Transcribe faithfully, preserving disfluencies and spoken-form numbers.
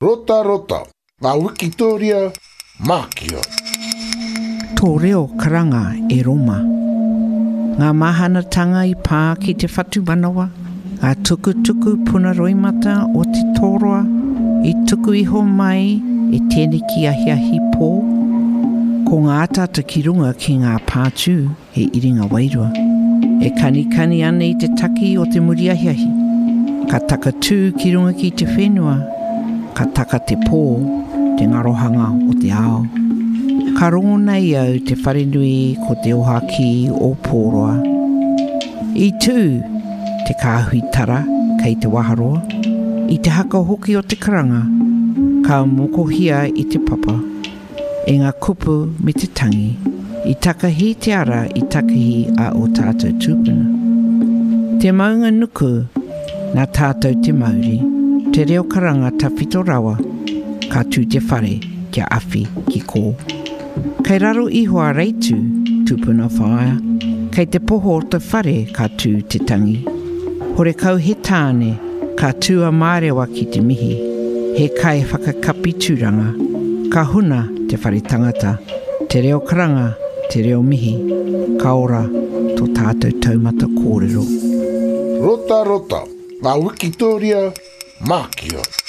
Rota rota, ngā Wikitoria, Mākia. Tō reo karanga e Roma. Ngā mahanatanga i pā ki te whatu manawa, ngā tukutuku puna roimata o te tōroa, i tuku iho mai e tēne ki ahiahi pō. Ko ngā tata ki runga ki ngā pātū he iringa wairua. E kani kani ane i te taki o te muri ahiahi. Ka taka tū ki runga ki te whenua, ka taka te pō, te ngarohanga o te ao. Ka rongo nei au te wharenui ko te ohaki o pōroa. I tū te kāhui tara kei te waharoa. I te haka hoki o te karanga, ka mokohia i te papa. E ngā kupu me te tangi, i takahi te ara i takahi a o tātou tūpuna. Te maunga nuku, nā tātou te mauri, te reo karanga ta whito rawa, ka tū te whare kia awhi ki kō. Kei raro ihoa reitu, tūpuna whaia, kei te poho o te whare ka tū te tangi. Hore kau he tāne, ka tūa mārewa ki te mihi, he kai whakakapi tūranga, ka huna te whare tangata, te reo karanga, te reo mihi, ka ora tō tātou taumata kōrero. Rota rota, ngā Wikitoria, Mākia.